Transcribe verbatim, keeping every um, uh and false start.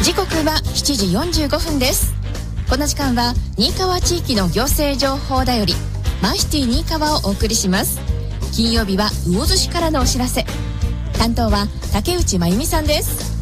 時刻はしちじよんじゅうごふんです。この時間は新川地域の行政情報だよりマイシティ新川をお送りします。金曜日は魚津市からのお知らせ。担当は竹内真由美さんです。